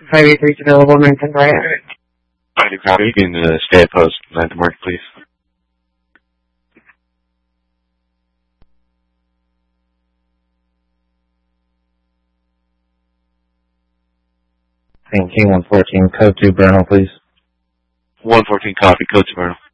583 available, 910 right. I do copy. You can stay at post 9 to mark, please. King 114, code 2 Bernal, please. 114 copy, code 2 Bernal.